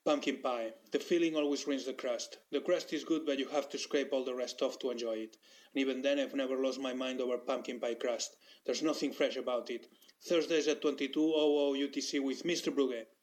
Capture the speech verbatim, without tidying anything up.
Pumpkin pie. The filling always ruins the crust. The crust is good, but you have to scrape all the rest off to enjoy it. And even then, I've never lost my mind over pumpkin pie crust. There's nothing fresh about it. Thursdays at twenty-two oh oh U T C with Mister Brugge.